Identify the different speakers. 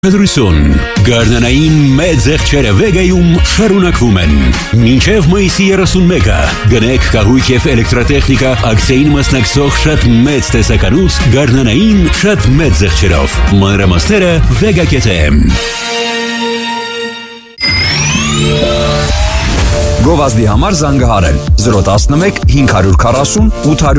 Speaker 1: Դրություն Գարնանային մեծ եղջերը Վեգայում շարունակվում են մինչև մայիսի 31-ը գնեք կահույք և էլեկտրատեխնիկա ակցիային մասնակցող շատ մեծ տեսականուց Գարնանային շատ մեծ եղջերով մանրամասները Vega.am
Speaker 2: Գովազդի համար զանգահարել 011 540 800